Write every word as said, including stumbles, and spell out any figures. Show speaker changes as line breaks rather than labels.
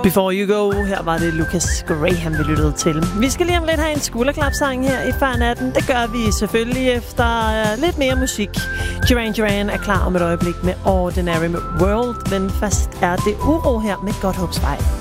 Before You Go, her var det Lucas Graham, vi lyttede til. Vi skal lige om lidt have en skulderklapsang her i Før Natten. Det gør vi selvfølgelig efter uh, lidt mere musik. Duran Duran er klar om et øjeblik med Ordinary World, men først er det Uro her med Godthåbsvej.